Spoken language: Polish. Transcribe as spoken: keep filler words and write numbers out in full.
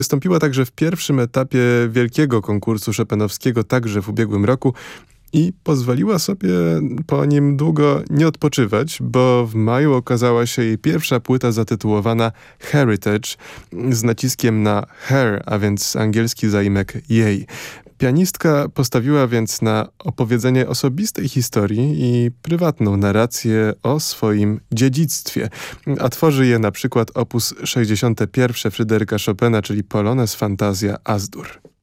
Wystąpiła także w pierwszym etapie wielkiego konkursu chopinowskiego, także w ubiegłym roku, i pozwoliła sobie po nim długo nie odpoczywać, bo w maju okazała się jej pierwsza płyta zatytułowana Heritage z naciskiem na her, a więc angielski zaimek jej. Pianistka postawiła więc na opowiedzenie osobistej historii i prywatną narrację o swoim dziedzictwie, a tworzy je na przykład opus sześćdziesiąte pierwsze Fryderyka Chopina, czyli Polones Fantazja As-Dur.